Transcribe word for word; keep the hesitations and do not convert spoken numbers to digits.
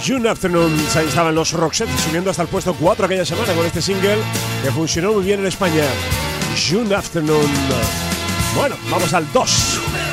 June Afternoon. Ahí estaban los Roxette subiendo hasta el puesto cuatro aquella semana con este single que funcionó muy bien en España. June Afternoon. Bueno, vamos al dos.